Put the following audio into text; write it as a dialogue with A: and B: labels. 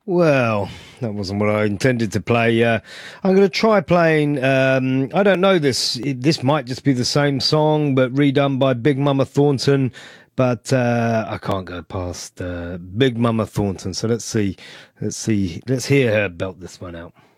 A: Well, that wasn't what I intended to play. I'm going to try playing. I don't know this. This might just be the same song, but redone by Big Mama Thornton. But I can't go past Big Mama Thornton. So let's see. Let's hear her belt this one out.